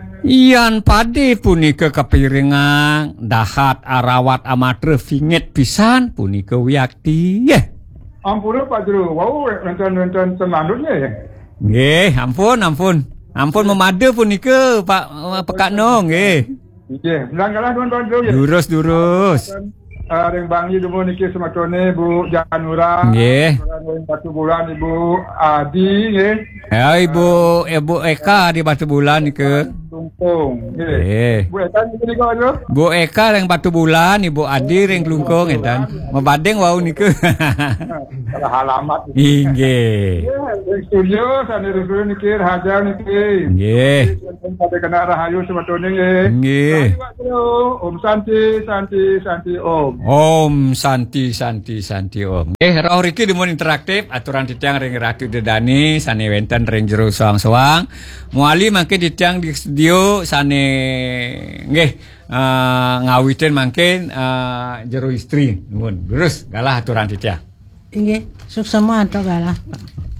Iyan pade punika kepiringan dahat arawat amatre vinget pisan punika wiyakti ya. Ampun Pak Jero, wau enten telandutnya ya. Nggih, ampun memade punika Pak Pekakno nggih. Nggih, langgalah tuan-tuan Jero ya. Durus. Ring Bangi dulu niki sematone Bu Janura. Nggih. Ring Batu Bulan Ibu Adi nggih. Ya Ibu Eka di Batu Bulan nike. Tungkung. Nggih. Bu Eka niki kok aja. Bu Eka ring Batu Bulan, Ibu Adi ring Klungkung edan. Mebadeng wau nike. Salah alamat. Nggih. Ring studio sane studio niki Hajar niki. Nggih. Pada kena rahayu sematone nggih. Nggih. Om Santi Om. Om Santi Om. Roh riki dimun interaktif aturan titiang ring Ratu Dedani sane wenten ring jero soang-soang. Muali mangke titiang di studio sane nggih ngawiten mangke jero istri nuwun. Terus galah aturan titiang. Nggih, sukses semua tok galah.